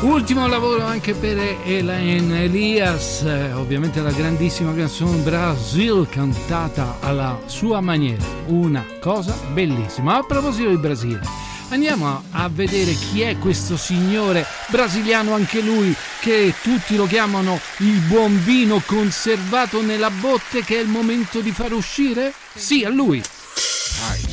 Ultimo lavoro anche per Elaine Elias, ovviamente la grandissima canzone Brasil cantata alla sua maniera, una cosa bellissima. A proposito di Brasile, andiamo a vedere chi è questo signore brasiliano, anche lui, che tutti lo chiamano il buon vino conservato nella botte che è il momento di far uscire? Sì, a lui.